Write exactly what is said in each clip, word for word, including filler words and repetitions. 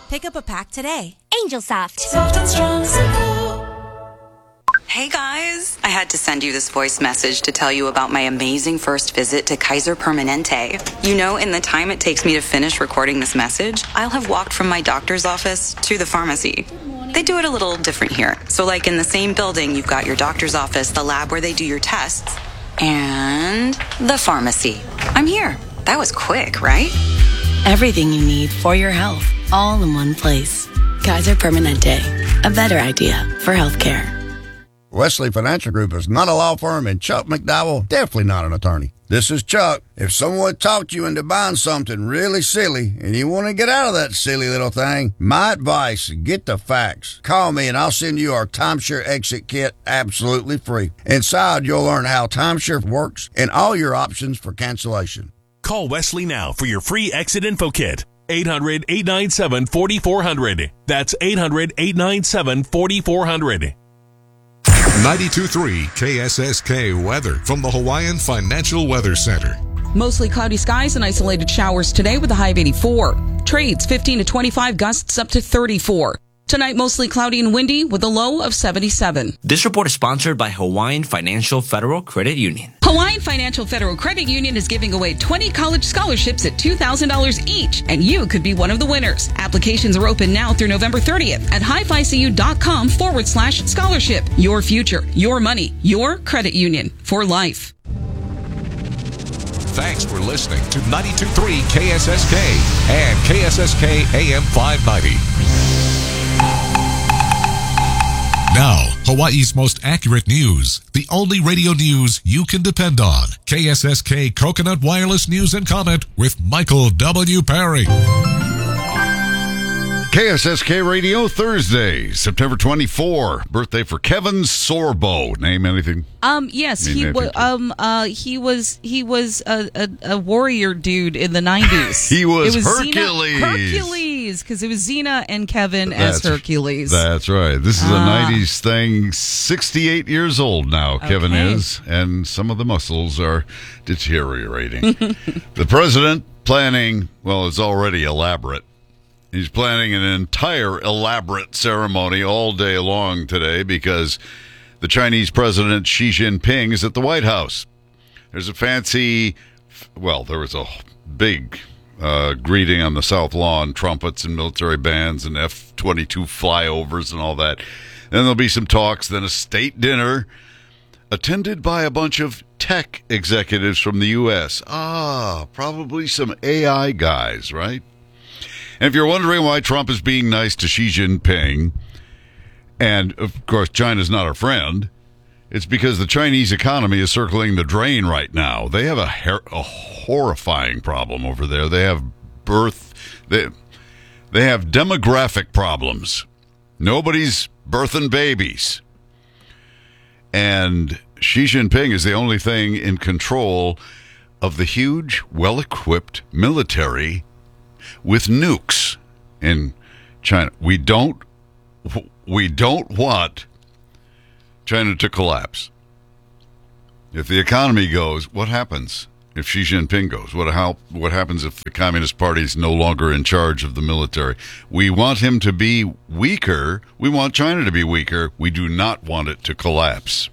Pick up a pack today. Angel Soft. Soft and strong, simple. Hey guys, I had to send you this voice message to tell you about my amazing first visit to Kaiser Permanente. You know, in the time it takes me to finish recording this message, I'll have walked from my doctor's office to the pharmacy. They do it a little different here. So like in the same building, you've got your doctor's office, the lab where they do your tests, and the pharmacy. I'm here. That was quick, right? Everything you need for your health, all in one place. Kaiser Permanente, a better idea for healthcare. Wesley Financial Group is not a law firm, and Chuck McDowell, definitely not an attorney. This is Chuck. If someone talked you into buying something really silly and you want to get out of that silly little thing, my advice, get the facts. Call me and I'll send you our timeshare exit kit absolutely free. Inside, you'll learn how timeshare works and all your options for cancellation. Call Wesley now for your free exit info kit. eight hundred, eight nine seven, four four zero zero. That's eight hundred, eight nine seven, four four zero zero. ninety-two point three K S S K weather from the Hawaiian Financial Weather Center. Mostly cloudy skies and isolated showers today with a high of eighty-four. Trades fifteen to twenty-five, gusts up to thirty-four. Tonight, mostly cloudy and windy with a low of seventy-seven. This report is sponsored by Hawaiian Financial Federal Credit Union. Hawaiian Financial Federal Credit Union is giving away twenty college scholarships at two thousand dollars each, and you could be one of the winners. Applications are open now through November thirtieth at highficu.com forward slash scholarship. Your future, your money, your credit union for life. Thanks for listening to ninety-two point three K S S K and K S S K A M five ninety. Now, Hawaii's most accurate news. The only radio news you can depend on. K S S K Coconut Wireless News and Comment with Michael W. Perry. K S S K Radio Thursday, September twenty-fourth. Birthday for Kevin Sorbo. Name anything? Um. Yes, Name he anything was. to- Um. Uh. He was. He was a, a, a warrior dude in the nineties. He was it was Hercules. Xena, Hercules, because it was Xena and Kevin as That's- Hercules. That's right. This is a Ah. nineties thing. sixty-eight years old now, Kevin Okay. is, and some of the muscles are deteriorating. The president planning, well, it's already elaborate. He's planning an entire elaborate ceremony all day long today because the Chinese president Xi Jinping is at the White House. There's a fancy, well, there was a big uh, greeting on the South Lawn, trumpets and military bands and F twenty-two flyovers and all that. Then there'll be some talks, then a state dinner attended by a bunch of tech executives from the U S. Ah, probably some A I guys, right? And if you're wondering why Trump is being nice to Xi Jinping, and of course China's not our friend, it's because the Chinese economy is circling the drain right now. They have a, her- a horrifying problem over there. They have birth, they, they have demographic problems. Nobody's birthing babies. And Xi Jinping is the only thing in control of the huge, well-equipped military with nukes in China. We don't we don't want China to collapse. If the economy goes, what happens if Xi Jinping goes? What how what happens if the Communist Party is no longer in charge of the military? We want him to be weaker. We want China to be weaker. We do not want it to collapse.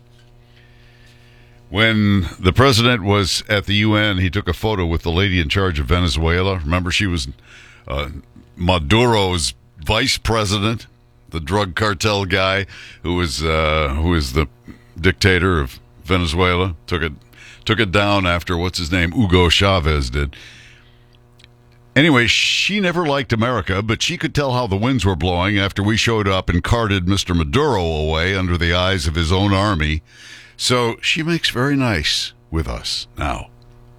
When the president was at the U N, he took a photo with the lady in charge of Venezuela. Remember, she was uh, Maduro's vice president, the drug cartel guy who was uh, who is the dictator of Venezuela. Took it took it down after what's his name, Hugo Chavez did. Anyway, she never liked America, but she could tell how the winds were blowing after we showed up and carted Mister Maduro away under the eyes of his own army. So she makes very nice with us now.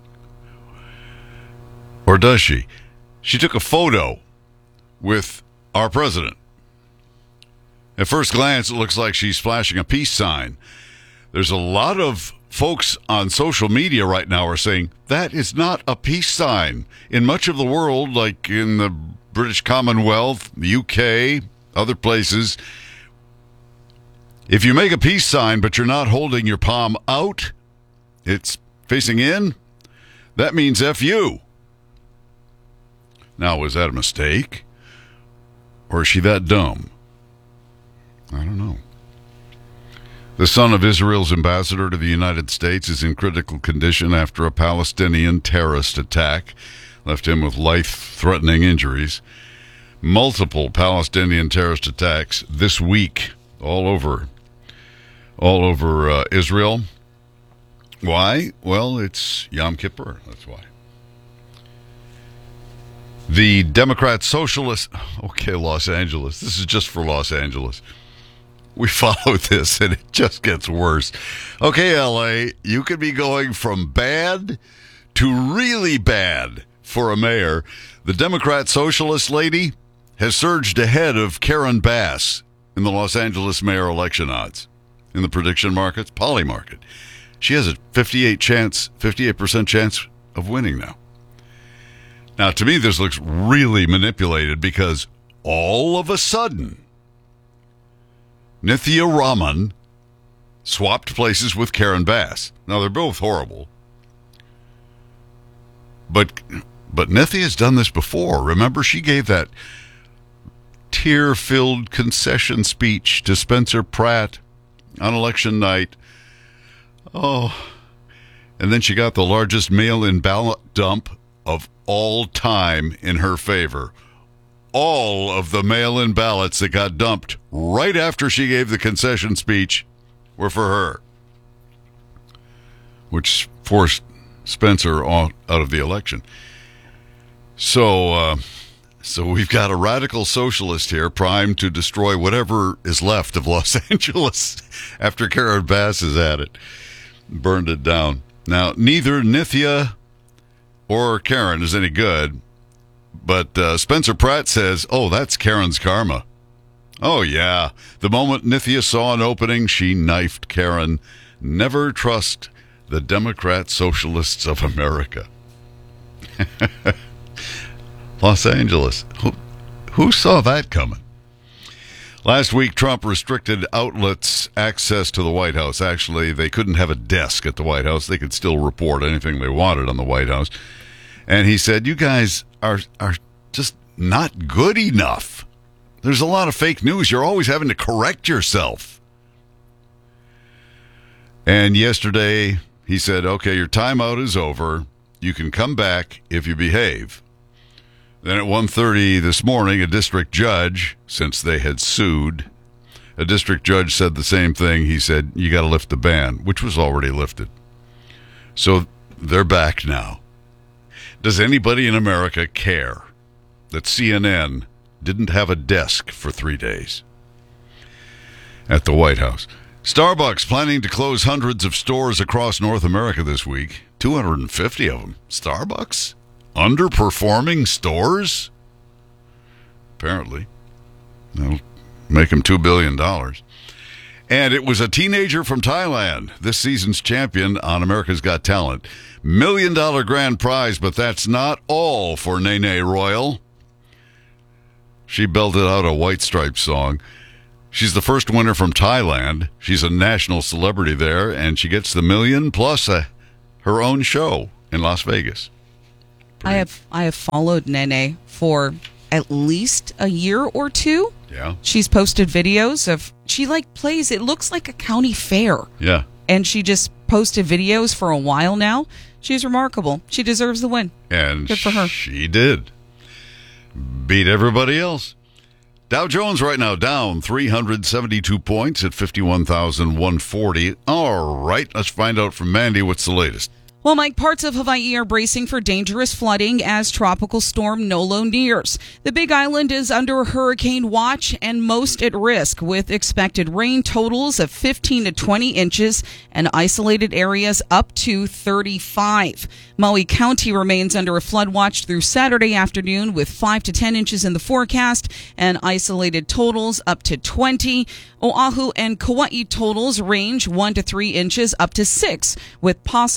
Or does she? She took a photo with our president. At first glance, it looks like she's flashing a peace sign. There's a lot of folks on social media right now are saying that is not a peace sign. In much of the world, like in the British Commonwealth, the U K, other places, if you make a peace sign, but you're not holding your palm out, it's facing in, that means F you. Now, was that a mistake? Or is she that dumb? I don't know. The son of Israel's ambassador to the United States is in critical condition after a Palestinian terrorist attack left him with life-threatening injuries. Multiple Palestinian terrorist attacks this week all over all over uh, Israel. Why? Well, it's Yom Kippur. That's why. The Democrat Socialist... Okay, Los Angeles. This is just for Los Angeles. We follow this, and it just gets worse. Okay, L A, you could be going from bad to really bad for a mayor. The Democrat Socialist lady has surged ahead of Karen Bass in the Los Angeles mayor election odds. In the prediction markets, Poly Market. She has a fifty-eight chance, fifty-eight percent chance of winning now. Now, to me, this looks really manipulated because all of a sudden, Nithya Raman swapped places with Karen Bass. Now, they're both horrible. But but Nithya has done this before. Remember, she gave that tear-filled concession speech to Spencer Pratt on election night. Oh, and then she got the largest mail-in ballot dump of all time in her favor. All of the mail-in ballots that got dumped right after she gave the concession speech were for her, which forced Spencer out of the election. So, uh, so we've got a radical socialist here primed to destroy whatever is left of Los Angeles after Karen Bass is at it. Burned it down. Now, neither Nithya or Karen is any good, but uh, Spencer Pratt says, oh, that's Karen's karma. Oh, yeah. The moment Nithya saw an opening, she knifed Karen. Never trust the Democrat Socialists of America. Los Angeles. Who, who saw that coming? Last week, Trump restricted outlets' access to the White House. Actually, they couldn't have a desk at the White House. They could still report anything they wanted on the White House. And he said, you guys are are just not good enough. There's a lot of fake news. You're always having to correct yourself. And yesterday, he said, okay, your timeout is over. You can come back if you behave. Then at one thirty this morning, a district judge, since they had sued, a district judge said the same thing. He said, you got to lift the ban, which was already lifted. So they're back now. Does anybody in America care that C N N didn't have a desk for three days at the White House? Starbucks planning to close hundreds of stores across North America this week. two hundred fifty of them. Starbucks? Underperforming stores? Apparently. That'll make them two billion dollars. And it was a teenager from Thailand, this season's champion on America's Got Talent. Million dollar grand prize, but that's not all for Nene Royal. She belted out a White Stripes song. She's the first winner from Thailand. She's a national celebrity there, and she gets the million plus a, her own show in Las Vegas. I have I have followed Nene for at least a year or two. Yeah. She's posted videos of, she like plays, it looks like a county fair. Yeah. And she just posted videos for a while now. She's remarkable. She deserves the win. And good for her. She did. Beat everybody else. Dow Jones right now down three hundred seventy-two points at fifty-one thousand one hundred forty. All right, let's find out from Mandy what's the latest. Well, Mike, parts of Hawaii are bracing for dangerous flooding as Tropical Storm Nolo nears. The Big Island is under hurricane watch and most at risk, with expected rain totals of fifteen to twenty inches and isolated areas up to thirty-five. Maui County remains under a flood watch through Saturday afternoon with five to ten inches in the forecast and isolated totals up to twenty. Oahu and Kauai totals range one to three inches up to six, with possible flooding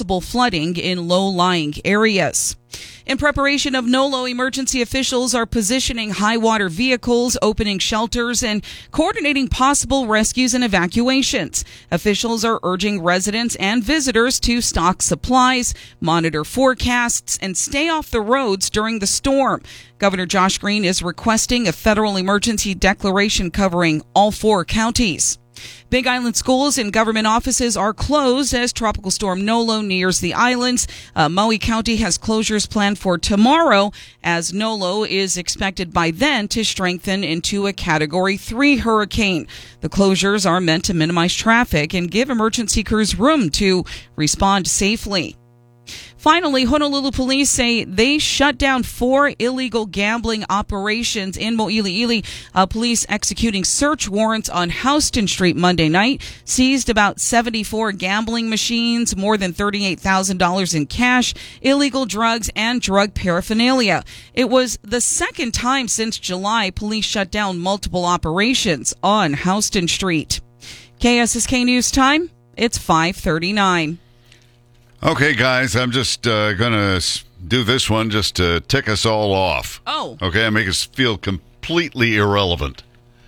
flooding in low-lying areas. In preparation of Nolo, emergency officials are positioning high-water vehicles, opening shelters, and coordinating possible rescues and evacuations. Officials are urging residents and visitors to stock supplies, monitor forecasts, and stay off the roads during the storm. Governor Josh Green is requesting a federal emergency declaration covering all four counties. Big Island schools and government offices are closed as Tropical Storm Nolo nears the islands. Uh, Maui County has closures planned for tomorrow, as Nolo is expected by then to strengthen into a Category three hurricane. The closures are meant to minimize traffic and give emergency crews room to respond safely. Finally, Honolulu police say they shut down four illegal gambling operations in Mo'iliili. Uh, police executing search warrants on Houston Street Monday night seized about seventy-four gambling machines, more than thirty-eight thousand dollars in cash, illegal drugs, and drug paraphernalia. It was the second time since July police shut down multiple operations on Houston Street. K S S K News Time, it's five thirty-nine. Okay, guys, I'm just uh, going to do this one just to tick us all off. Oh. Okay, and make us feel completely irrelevant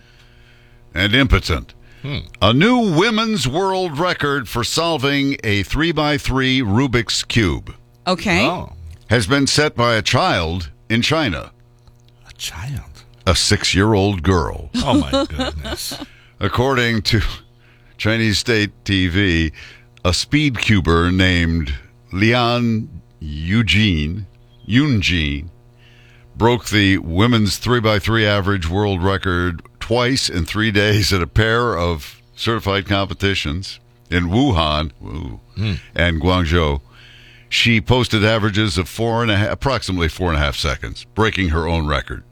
and impotent. Hmm. A new women's world record for solving a three by three Rubik's Cube. Okay. Oh. Has been set by a child in China. A child? A six-year-old girl. Oh, my goodness. According to Chinese state T V, a speed cuber named Lian Eugene, Yunjin broke the women's three by three average world record twice in three days at a pair of certified competitions in Wuhan ooh, mm. and Guangzhou. She posted averages of four and a half, approximately four and a half seconds, breaking her own record.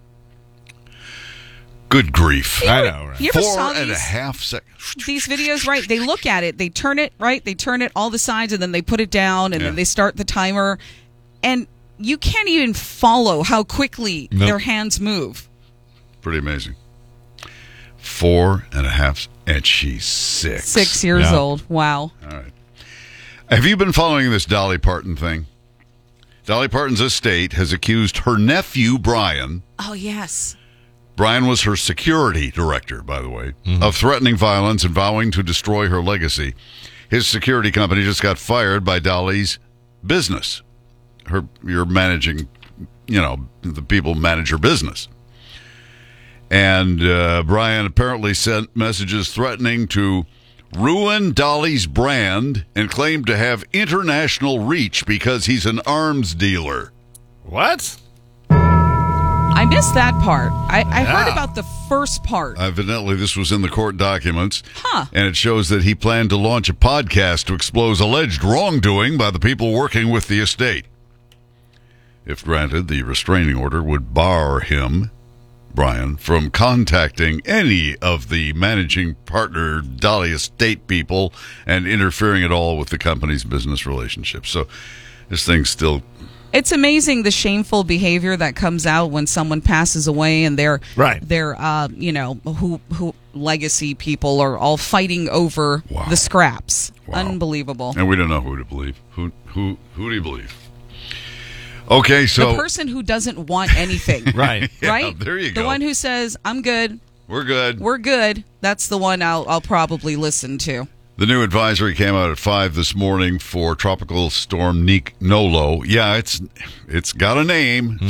Good grief. You ever, I know, right? You ever Four saw and these, a half seconds. these videos, right? They look at it, they turn it, right? They turn it all the sides, and then they put it down, and Yeah. then they start the timer. And you can't even follow how quickly Nope. their hands move. Pretty amazing. Four and a half, and she's six. Six years Yeah. old. Wow. All right. Have you been following this Dolly Parton thing? Dolly Parton's estate has accused her nephew, Brian. Oh, yes. Brian was her security director, by the way, mm-hmm. of threatening violence and vowing to destroy her legacy. His security company just got fired by Dolly's business. Her, you're managing, you know, the people manage her business. And uh, Brian apparently sent messages threatening to ruin Dolly's brand and claimed to have international reach because he's an arms dealer. What? I missed that part. I, I heard Yeah. about the first part. Evidently, this was in the court documents. Huh. And it shows that he planned to launch a podcast to expose alleged wrongdoing by the people working with the estate. If granted, the restraining order would bar him, Brian, from contacting any of the managing partner Dolly estate people and interfering at all with the company's business relationships. So this thing's still... It's amazing the shameful behavior that comes out when someone passes away and their Right. their uh, you know who who legacy people are all fighting over Wow. the scraps. Wow. Unbelievable. And we don't know who to believe. Who who who do you believe? Okay, so The person who doesn't want anything. Right. Yeah, Right? there you The go. one who says, I'm good, we're good. we're good, that's the one I'll I'll probably listen to. The new advisory came out at five this morning for Tropical Storm Nick Nolo. Yeah, it's it's got a name.